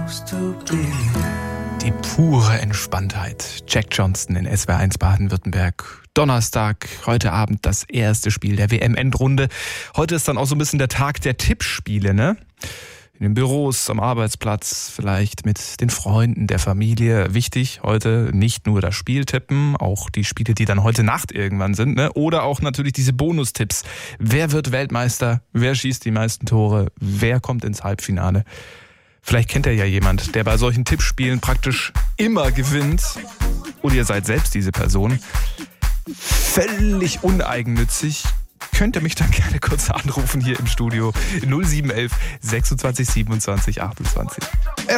Die pure Entspanntheit. Jack Johnson in SWR1 Baden-Württemberg. Donnerstag, heute Abend das erste Spiel der WM-Endrunde. Heute ist dann auch so ein bisschen der Tag der Tippspiele, ne? In den Büros, am Arbeitsplatz, vielleicht mit den Freunden, der Familie. Wichtig, heute nicht nur das Spiel tippen, auch die Spiele, die dann heute Nacht irgendwann sind, ne? Oder auch natürlich diese Bonustipps. Wer wird Weltmeister? Wer schießt die meisten Tore? Wer kommt ins Halbfinale? Vielleicht kennt ihr ja jemand, der bei solchen Tippspielen praktisch immer gewinnt. Oder ihr seid selbst diese Person. Völlig uneigennützig. Könnt ihr mich dann gerne kurz anrufen hier im Studio 0711 26 27 28.